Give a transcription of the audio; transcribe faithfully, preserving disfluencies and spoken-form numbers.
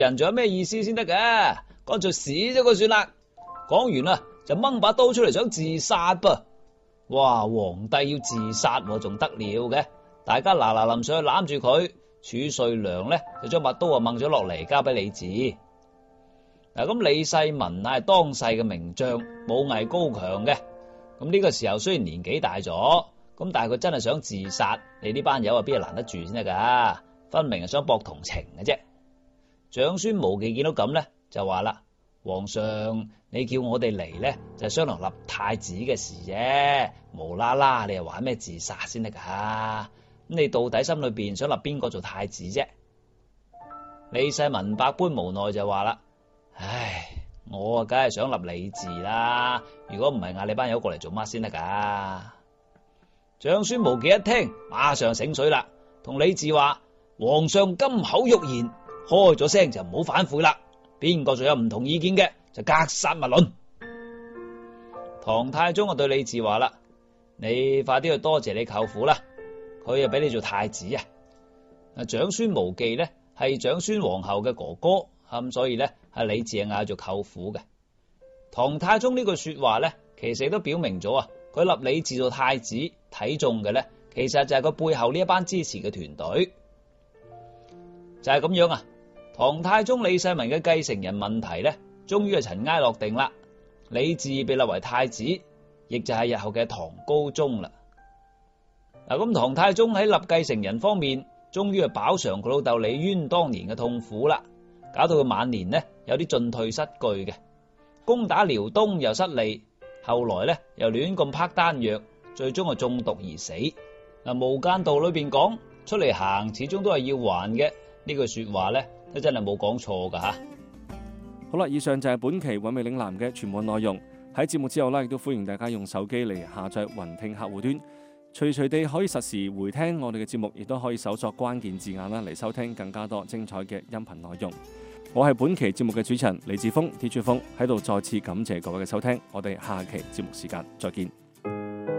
人仲有咩意思先得嘅？乾脆死咗佢算啦。講完啦，就掹把刀出嚟想自殺噃。哇！皇帝要自殺仲得了嘅？大家嗱嗱臨上去攬住佢。褚遂良呢就將把刀啊掹咗落嚟，交俾李治。嗱，咁李世民係當世嘅名將，武藝高強嘅。咁呢個時候雖然年紀大咗，咁但係佢真係想自殺，你呢班友啊邊係攔得住先得噶？分明係想博同情嘅啫。長孫無忌見到咁呢，就話啦：皇上，你叫我哋嚟呢，就係商量立太子嘅事啫，無啦啦你又玩咩自殺先得噶？咁你到底心裏邊想立邊個做太子啫？李世民百般無奈就話啦：唉，我啊梗係想立李治啦，如果唔係嗌你班友過嚟做乜先得噶？長孫無忌一聽，馬上醒水啦，同李治話：皇上金口玉言，開咗聲就唔好反悔啦。邊個仲有唔同意見嘅，就格殺勿論。唐太宗啊對李治話啦：你快啲去多謝你舅父啦，佢啊俾你做太子啊。啊，長孫無忌呢係長孫皇后嘅哥哥，咁所以呢係李治嗌做舅父嘅。唐太宗呢句說話呢，其實都表明咗啊，佢立李治做太子睇中嘅呢，其實就係佢背後呢一班支持嘅團隊。就係咁樣啊，唐太宗李世民嘅繼承人問題呢，終於係塵埃落定啦。李治被立為太子，亦就係日後嘅唐高宗啦。嗱，咁唐太宗喺立繼承人方面，終於係飽嘗佢老豆李淵當年嘅痛苦啦，搞到佢晚年呢有啲進退失據嘅，攻打遼東又失利，後來呢又亂咁啪丹藥，最終係中毒而死。嗱，無間道裏邊講，出嚟行始終都係要還嘅。呢句說話呢，都真係冇講錯噶吓。 好啦，以上就係本期韻味嶺南嘅全部內容。喺節目之後呢，亦都歡迎大家用手機嚟下載雲聽客戶端，隨隨地可以實時回聽我哋嘅節目，亦都可以搜索關鍵字眼啦嚟收聽更加多精彩嘅音頻內容。我係本期節目嘅主持人李志峰，D J 峰喺度再次感謝各位嘅收聽，我哋下期節目時間再見。